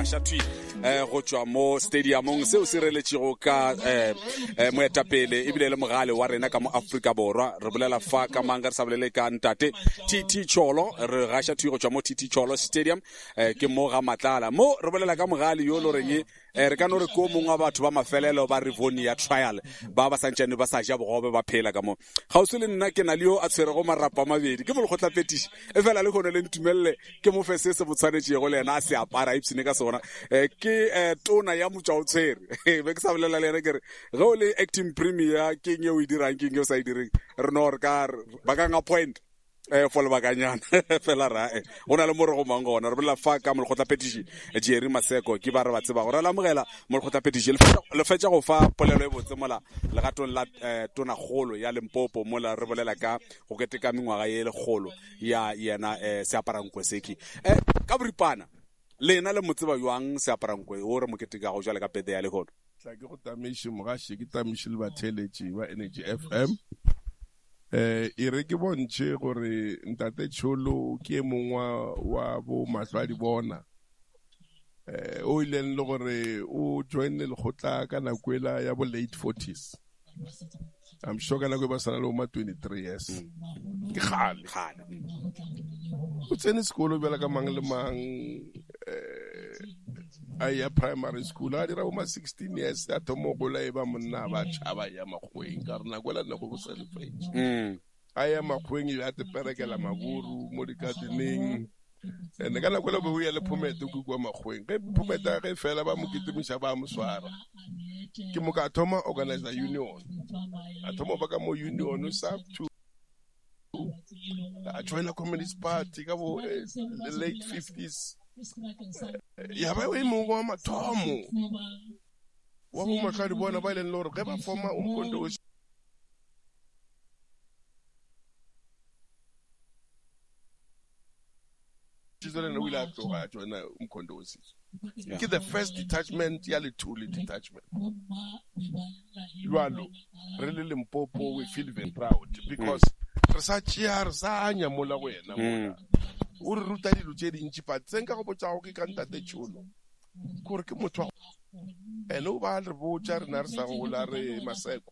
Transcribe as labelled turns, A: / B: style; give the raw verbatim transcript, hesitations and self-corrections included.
A: gasha thui eh go tswa mo stadiumong se o se reletšego ka eh moetapele e bile le mogale wa rena ka mo Afrika Borwa re bolela fa ka manga re sa bolele ka ntate T T Cholo re gasha thui go tswa mo T T Cholo Stadium eh ke mo ga matlala mo re bolela ka mogale yo lo reng eh re ka no re ko mongwe wa batho ba mafelelo ba Rivonia trial ba ba santšane ba sa ja bogobe ba phela ka mo ga o se le nna ke na le yo a tshwere go marapa mabedi ke mo go tla petish e fela le gone le ntumelle ke mo fe se se botshwanetse go le ena a se apara ipsine ka sona eh ke eh tona ya motšwa o tshwere be ke sa bolela le ena ke re ge o le acting premier ke eng e o e dirang ke eng e o sa e direng re no re ka ba ka nga point eh for lebakanyana fela ra eh ona le more go mango ona re bolela fa ka mo go tla petition Jerry Maseko ke ba re ba tseba go re la mogela mo go tla petition le fetša go fa polelo e botse mola le gatong la tona golo ya Limpopo mola re bolela ka go keteka mengwaga ye le golo ya yena eh se aparankwe seki eh ka boripana lena le motseba yoang se aparankwe o re mo keteka go jwale ka pete ya le gono
B: tla ke go tamishi mogashi ke tamishi le batheletši ba Energy F M eh e re ke bontše gore ntate Cholo ke mongwa wa bo mahlwadi bona eh o ile le gore o joine le khotla ka nakwela ya bo late forties I'm sure kana go ba sana lo ma twenty-three years ke khale
A: khale
B: o tsene sekolo bela ka mang le mang eh aya primary school a dira uma sixteen years a tomo go la e ba monna ba tshaba ya magweng ka rena kwela nna go go celebrate
A: mm
B: aya magweng ya te perekela maburu mo dikatineng ene kana kwela bo ya le phomete go kwa magweng ge phometa ge fela ba mo kitimisha ba mo swara ke mo ka thoma organizer union a thoma ba ka mo union sa to a join a communist party ka bo the late fifties ya ba we mo wa mathomo wa bo matladi bona ba ile lore ge ba forma umkondo Chizole no wila to ha joina umkondo osisi ke the first detachment ya le two detachment lwalo re le Limpopo we feel very proud because research ya resanya mola wena mola o re ruta dilo tse dintsi pa tsenka go botsa go ke ka ntate Cholo gore ke motho ene o ba re botsa re na re sa go la re Maseko